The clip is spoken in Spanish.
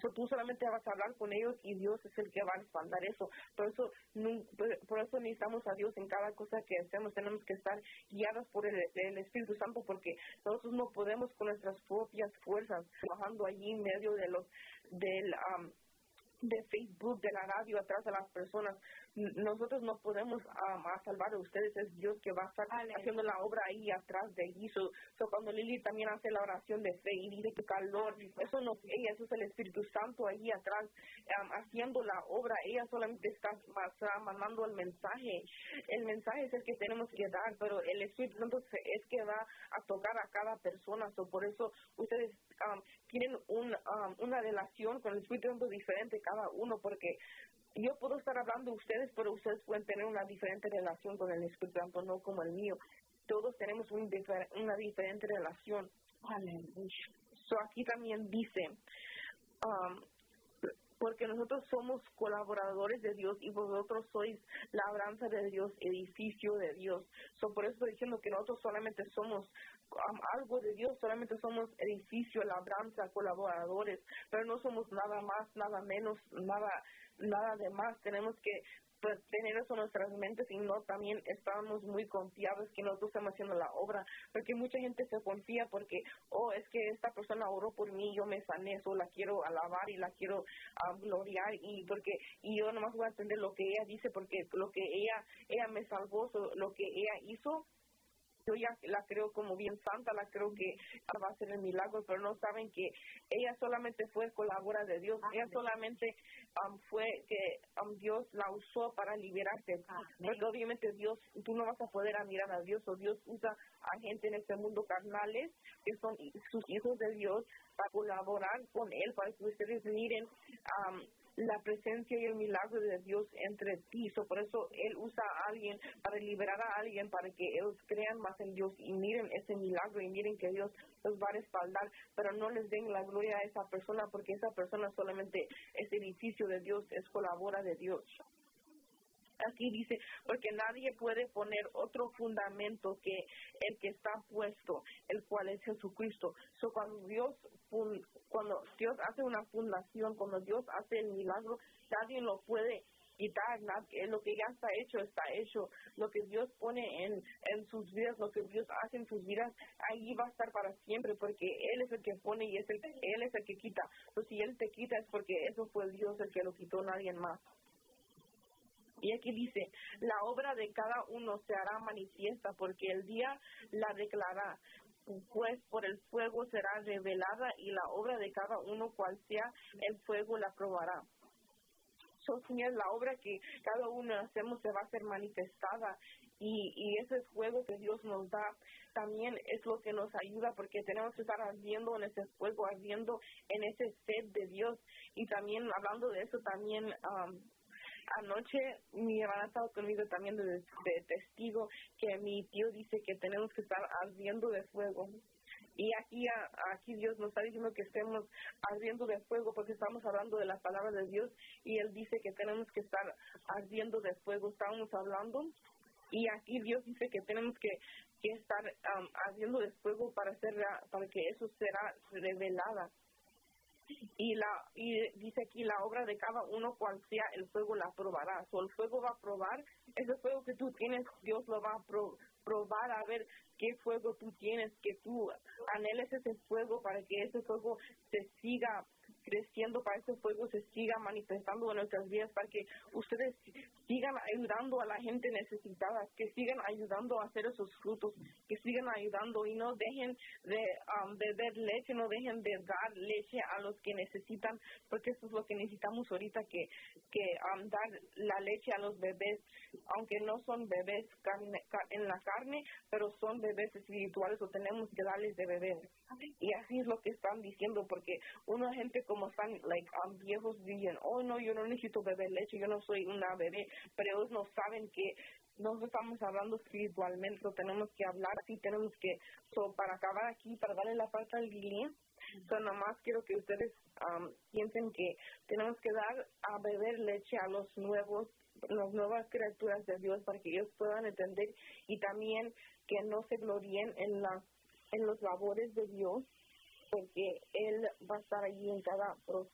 So, tú solamente vas a hablar con ellos y Dios es el que va a respaldar eso. Por eso necesitamos a Dios en cada cosa que hacemos. Tenemos que estar guiados por el Espíritu Santo, porque nosotros no podemos con nuestras propias fuerzas, trabajando allí en medio de Facebook, de la radio, atrás de las personas. Nosotros no podemos a salvar a ustedes, es Dios que va a estar haciendo la obra ahí atrás de allí. So, cuando Lili también hace la oración de fe y dice que calor, eso no es ella, eso es el Espíritu Santo ahí atrás haciendo la obra. Ella solamente está mandando el mensaje es el que tenemos que dar, pero el Espíritu Santo es que va a tocar a cada persona. So, por eso ustedes tienen una relación con el Espíritu Santo diferente cada uno, porque yo puedo estar hablando de ustedes, pero ustedes pueden tener una diferente relación con el Espíritu Santo, no como el mío. Todos tenemos una diferente relación. So, aquí también dice, porque nosotros somos colaboradores de Dios y vosotros sois labranza de Dios, edificio de Dios. So, por eso estoy diciendo que nosotros solamente somos algo de Dios, solamente somos edificio, labranza, colaboradores, pero no somos nada más, nada menos, nada de más. Tenemos que tener eso en nuestras mentes y no también estamos muy confiados que nosotros estamos haciendo la obra, porque mucha gente se confía porque, es que esta persona oró por mí, yo me sané, eso la quiero alabar y la quiero gloriar, y yo nomás voy a entender lo que ella dice, porque lo que ella me salvó, lo que ella hizo, yo ya la creo como bien santa, la creo que va a hacer el milagro, pero no saben que ella solamente fue colabora de Dios. Ella solamente fue que Dios la usó para liberarte. Porque obviamente Dios, tú no vas a poder admirar a Dios, o Dios usa a gente en este mundo carnales que son sus hijos de Dios para colaborar con Él, para que ustedes miren la presencia y el milagro de Dios entre ti. Por eso Él usa a alguien para liberar a alguien, para que ellos crean más en Dios y miren ese milagro y miren que Dios los va a respaldar, pero no les den la gloria a esa persona, porque esa persona solamente es edificio de Dios, es colabora de Dios. Aquí dice, porque nadie puede poner otro fundamento que el que está puesto, el cual es Jesucristo. Cuando Dios hace una fundación, cuando Dios hace el milagro, nadie lo puede quitar. Lo que ya está hecho. Lo que Dios pone en sus vidas, lo que Dios hace en sus vidas, ahí va a estar para siempre, porque Él es el que pone y Él es el que quita. Entonces, si Él te quita es porque eso fue Dios el que lo quitó, nadie más. Y aquí dice, la obra de cada uno se hará manifiesta, porque el día la declarará, pues por el fuego será revelada, y la obra de cada uno, cual sea el fuego, la probará. Señor, la obra que cada uno hacemos se va a hacer manifestada, y ese fuego que Dios nos da también es lo que nos ayuda, porque tenemos que estar ardiendo en ese fuego, ardiendo en ese sed de Dios. Y también hablando de eso, también anoche mi hermana estaba conmigo también de testigo, que mi tío dice que tenemos que estar ardiendo de fuego. Y aquí Dios nos está diciendo que estemos ardiendo de fuego, porque estamos hablando de la palabra de Dios, y Él dice que tenemos que estar ardiendo de fuego. Estábamos hablando, y aquí Dios dice que tenemos que estar ardiendo de fuego para que eso será revelada. Y dice aquí, la obra de cada uno, cual sea el fuego, la probará. El fuego va a probar, ese fuego que tú tienes, Dios lo va a probar a ver qué fuego tú tienes, que tú anheles ese fuego, para que ese fuego se siga creciendo, para que ese fuego se siga manifestando en nuestras vidas, para que ustedes sigan ayudando a la gente necesitada, que sigan ayudando a hacer esos frutos, que sigan ayudando y no dejen de beber leche, no dejen de dar leche a los que necesitan, porque eso es lo que necesitamos ahorita, que dar la leche a los bebés, aunque no son bebés en la carne, pero son bebés espirituales, o tenemos que darles de beber. Y así es lo que están diciendo, porque una gente como están viejos dicen, no, yo no necesito beber leche, yo no soy una bebé, pero ellos no saben que nosotros estamos hablando espiritualmente, lo tenemos que hablar así, tenemos que, para acabar aquí, para darle la falta al guía, nomás quiero que ustedes piensen que tenemos que dar a beber leche a las nuevas criaturas de Dios, para que ellos puedan entender, y también que no se gloríen en los labores de Dios, porque Él va a estar allí en cada proceso.